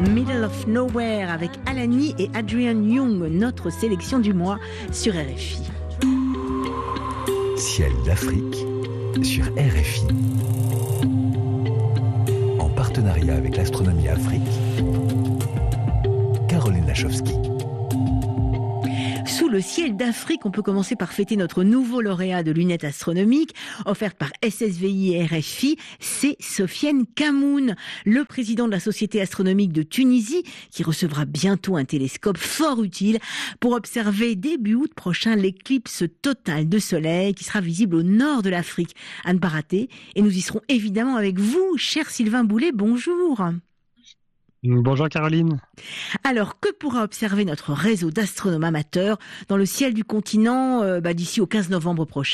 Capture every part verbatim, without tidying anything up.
Middle of Nowhere avec Alani et Adrian Young, notre sélection du mois sur R F I. Ciel d'Afrique sur R F I. En partenariat avec l'Astronomie Afrique, Caroline Lachowski. Sous le ciel d'Afrique, on peut commencer par fêter notre nouveau lauréat de lunettes astronomiques, offerte par S S V I et R F I, c'est Sofiane Kamoun, le président de la Société astronomique de Tunisie, qui recevra bientôt un télescope fort utile pour observer début août prochain l'éclipse totale de soleil qui sera visible au nord de l'Afrique. À ne pas rater, et nous y serons évidemment avec vous, cher Sylvain Boulet, bonjour. Bonjour Caroline. Alors, que pourra observer notre réseau d'astronomes amateurs dans le ciel du continent euh, bah, d'ici au quinze novembre prochain ?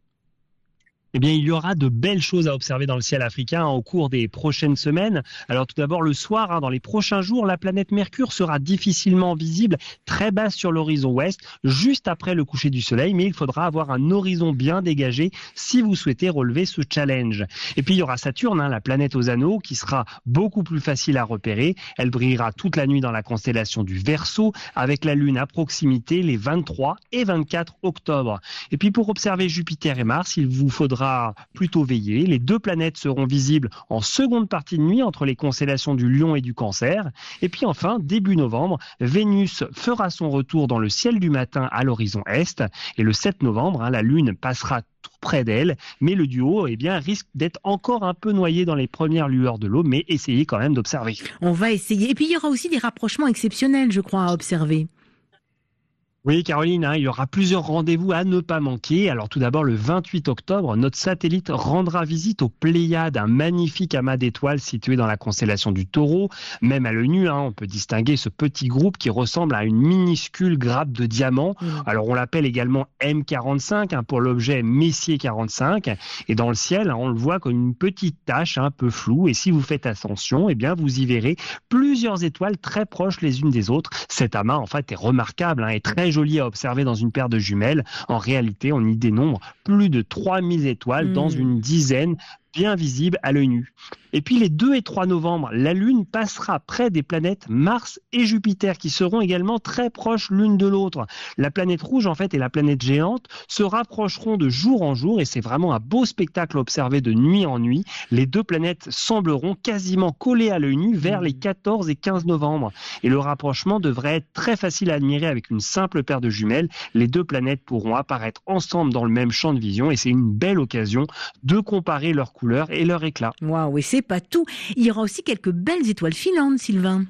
Eh bien, il y aura de belles choses à observer dans le ciel africain au cours des prochaines semaines. Alors, tout d'abord, le soir, hein, dans les prochains jours, la planète Mercure sera difficilement visible, très basse sur l'horizon ouest, juste après le coucher du soleil, mais il faudra avoir un horizon bien dégagé si vous souhaitez relever ce challenge. Et puis, il y aura Saturne, hein, la planète aux anneaux, qui sera beaucoup plus facile à repérer. Elle brillera toute la nuit dans la constellation du Verseau, avec la Lune à proximité les vingt-trois et vingt-quatre octobre. Et puis, pour observer Jupiter et Mars, il vous faudra plutôt veiller. Les deux planètes seront visibles en seconde partie de nuit entre les constellations du Lion et du Cancer. Et puis enfin, début novembre, Vénus fera son retour dans le ciel du matin à l'horizon est. Et le sept novembre, hein, la Lune passera tout près d'elle, mais le duo eh bien, risque d'être encore un peu noyé dans les premières lueurs de l'aube, mais essayez quand même d'observer. On va essayer. Et puis il y aura aussi des rapprochements exceptionnels, je crois, à observer. Oui, Caroline, hein, il y aura plusieurs rendez-vous à ne pas manquer. Alors tout d'abord, le vingt-huit octobre, notre satellite rendra visite aux Pléiades, un magnifique amas d'étoiles situé dans la constellation du Taureau. Même à l'œil nu, hein, on peut distinguer ce petit groupe qui ressemble à une minuscule grappe de diamants. Mmh. Alors on l'appelle également M quarante-cinq hein, pour l'objet Messier quarante-cinq. Et dans le ciel, hein, on le voit comme une petite tache un peu floue. Et si vous faites attention, eh bien vous y verrez plusieurs étoiles très proches les unes des autres. Cet amas, en fait, est remarquable hein, et très joli à observer dans une paire de jumelles. En réalité, on y dénombre plus de trois mille étoiles mmh. dans une dizaine bien visible à l'œil nu. Et puis les deux et trois novembre, la Lune passera près des planètes Mars et Jupiter qui seront également très proches l'une de l'autre. La planète rouge en fait et la planète géante se rapprocheront de jour en jour et c'est vraiment un beau spectacle à observer de nuit en nuit. Les deux planètes sembleront quasiment collées à l'œil nu vers les quatorze et quinze novembre. Et le rapprochement devrait être très facile à admirer avec une simple paire de jumelles. Les deux planètes pourront apparaître ensemble dans le même champ de vision et c'est une belle occasion de comparer leurs couleurs et leur éclat. Waouh, et c'est pas tout. Il y aura aussi quelques belles étoiles filantes, Sylvain.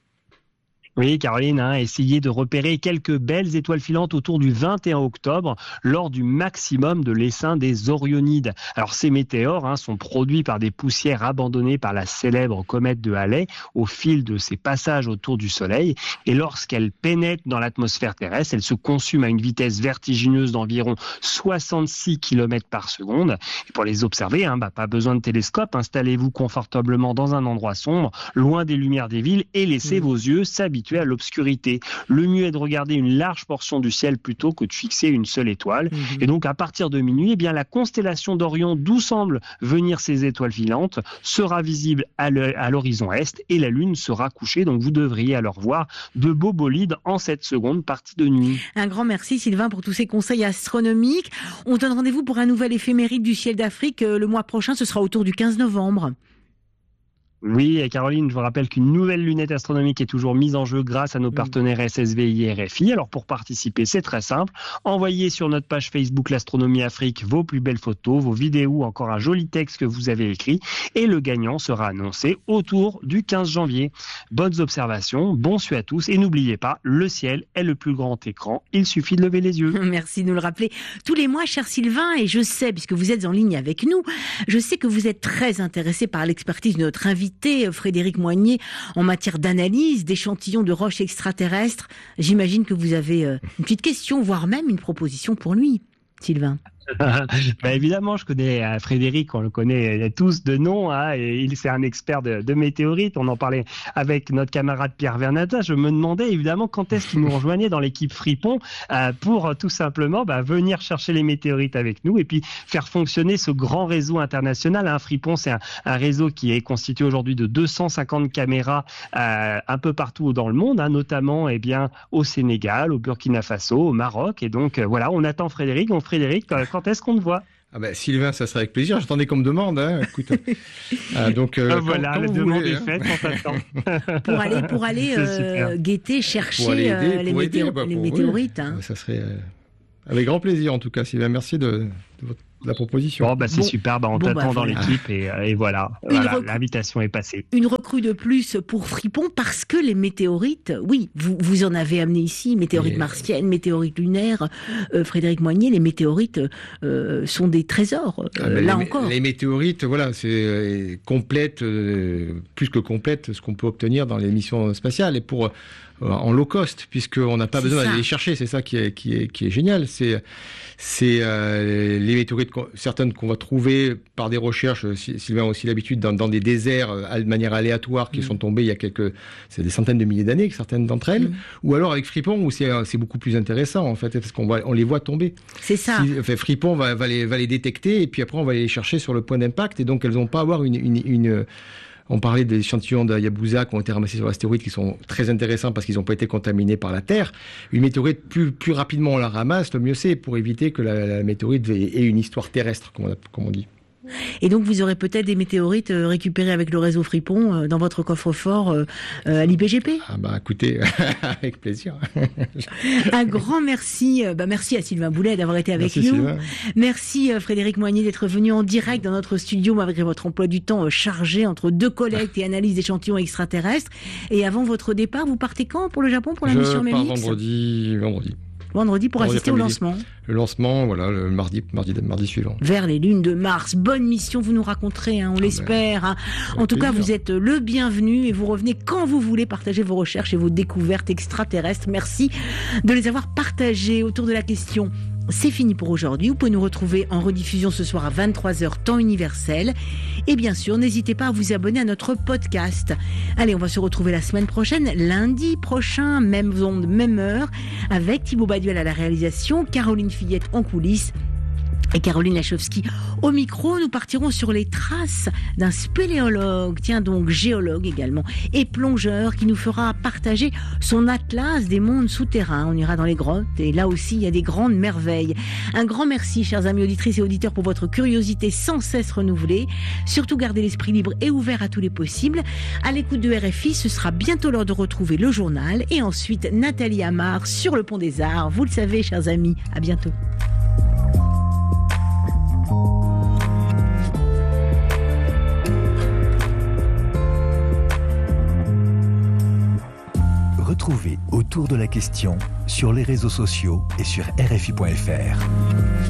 Oui, Caroline, hein, essayez de repérer quelques belles étoiles filantes autour du vingt et un octobre lors du maximum de l'essaim des Orionides. Alors ces météores hein, sont produits par des poussières abandonnées par la célèbre comète de Halley au fil de ses passages autour du Soleil. Et lorsqu'elles pénètrent dans l'atmosphère terrestre, elles se consument à une vitesse vertigineuse d'environ soixante-six kilomètres par seconde. Et pour les observer, hein, bah, pas besoin de télescope, installez-vous confortablement dans un endroit sombre, loin des lumières des villes et laissez mmh. vos yeux s'habituer à l'obscurité. Le mieux est de regarder une large portion du ciel plutôt que de fixer une seule étoile. Mmh. Et donc, à partir de minuit, eh bien, la constellation d'Orion, d'où semblent venir ces étoiles filantes, sera visible à l'horizon est et la Lune sera couchée. Donc, vous devriez alors voir de beaux bolides en cette seconde partie de nuit. Un grand merci, Sylvain, pour tous ces conseils astronomiques. On donne rendez-vous pour un nouvel éphéméride du ciel d'Afrique le mois prochain. Ce sera autour du quinze novembre. Oui, et Caroline, je vous rappelle qu'une nouvelle lunette astronomique est toujours mise en jeu grâce à nos partenaires S S V I et R F I. Alors pour participer, c'est très simple. Envoyez sur notre page Facebook l'Astronomie Afrique vos plus belles photos, vos vidéos, encore un joli texte que vous avez écrit. Et le gagnant sera annoncé autour du quinze janvier. Bonnes observations, bon suit à tous. Et n'oubliez pas, le ciel est le plus grand écran. Il suffit de lever les yeux. Merci de nous le rappeler tous les mois, cher Sylvain. Et je sais, puisque vous êtes en ligne avec nous, je sais que vous êtes très intéressé par l'expertise de notre invité Frédéric Moignet en matière d'analyse d'échantillons de roches extraterrestres. J'imagine que vous avez une petite question, voire même une proposition pour lui, Sylvain. Bah évidemment, je connais euh, Frédéric, on le connaît tous de nom, hein, et il c'est un expert de, de météorites. On en parlait avec notre camarade Pierre Vernata. Je me demandais évidemment quand est-ce qu'il nous rejoignait dans l'équipe Fripon euh, pour euh, tout simplement bah, venir chercher les météorites avec nous et puis faire fonctionner ce grand réseau international. Hein. Fripon, c'est un, un réseau qui est constitué aujourd'hui de deux cent cinquante caméras euh, un peu partout dans le monde, hein, notamment eh bien au Sénégal, au Burkina Faso, au Maroc. Et donc euh, voilà, on attend Frédéric. Donc Frédéric, quand est-ce qu'on te voit? Ah ben, Sylvain, ça serait avec plaisir. J'attendais qu'on me demande. Hein. Écoute, ah, donc euh, voilà, quand, la quand demande voulez, est hein. faite, on t'attend. Pour aller, pour aller euh, guetter, chercher pour aller aider, euh, les, pour météo- aider, bah, les pour- météorites. oui. Hein. Ça serait euh, avec grand plaisir en tout cas, Sylvain. Merci de, de, votre, de la proposition. Bon, bah c'est Bon. super. Bah, on Bon, t'attend bah, dans voilà. l'équipe et, et voilà. Une Voilà, recrue. l'invitation est passée. Une recrue de plus pour Fripon parce que les météorites, oui, vous, vous en avez amené ici, météorites Et- martiennes, météorites lunaires. Euh, Frédéric Moignet, les météorites euh, sont des trésors. Euh, Ah ben, là les, encore. les météorites, voilà, c'est euh, complète, euh, plus que complète, ce qu'on peut obtenir dans les missions spatiales et pour euh, en low cost, puisqu'on n'a pas C'est besoin ça. d'aller les chercher. C'est ça qui est qui est qui est génial. C'est c'est euh, les météorites, qu'on- certaines qu'on va trouver par des recherches. Sy- Sylvain a aussi l'habitude dans, dans des déserts euh, de manière aléatoire qui Mm. sont tombés il y a quelques, c'est des centaines de milliers d'années, certaines d'entre elles, Mm. ou alors avec Fripon où c'est euh, c'est beaucoup plus intéressant en fait, parce qu'on va on les voit tomber. C'est ça. Si, enfin, Fripon va, va, les, va les détecter et puis après on va les chercher sur le point d'impact et donc elles vont pas avoir une... une, une on parlait des échantillons d'Hayabusa qui ont été ramassés sur l'astéroïde qui sont très intéressants parce qu'ils n'ont pas été contaminés par la Terre. Une météorite, plus, plus rapidement on la ramasse, le mieux c'est pour éviter que la, la météorite ait, ait une histoire terrestre, comme on, a- comme on dit. Et donc vous aurez peut-être des météorites euh, récupérées avec le réseau Fripon euh, dans votre coffre-fort euh, euh, à l'I P G P. Ah bah écoutez, avec plaisir. Un grand merci. euh, bah, merci à Sylvain Boulet d'avoir été avec Merci nous. Sylvain. Merci euh, Frédéric Moignet d'être venu en direct dans notre studio malgré votre emploi du temps euh, chargé entre deux collectes et analyse d'échantillons extraterrestres. Et avant votre départ, vous partez quand pour le Japon pour la Je mission pars Memix? vendredi, vendredi. Vendredi pour Vendredi assister au après-midi. lancement Le lancement, voilà, le mardi, mardi, mardi suivant. vers les lunes de Mars. Bonne mission, vous nous raconterez, hein, on l'espère. hein. En avec tout cas, plaisir. vous êtes le bienvenu et vous revenez quand vous voulez partager vos recherches et vos découvertes extraterrestres. Merci de les avoir partagées autour de la question. C'est fini pour aujourd'hui. Vous pouvez nous retrouver en rediffusion ce soir à vingt-trois heures temps universel. Et bien sûr, n'hésitez pas à vous abonner à notre podcast. Allez, on va se retrouver la semaine prochaine, lundi prochain, même onde, même heure, avec Thibaut Baduel à la réalisation, Caroline Fillette en coulisses. Et Caroline Lachowski au micro. Nous partirons sur les traces d'un spéléologue, tiens donc géologue également, et plongeur qui nous fera partager son atlas des mondes souterrains. On ira dans les grottes et là aussi il y a des grandes merveilles. Un grand merci chers amis auditrices et auditeurs pour votre curiosité sans cesse renouvelée. Surtout gardez l'esprit libre et ouvert à tous les possibles. À l'écoute de R F I, ce sera bientôt l'heure de retrouver le journal et ensuite Nathalie Amar sur le Pont des Arts. Vous le savez chers amis, à bientôt. Retrouvez Autour de la question sur les réseaux sociaux et sur R F I point F R.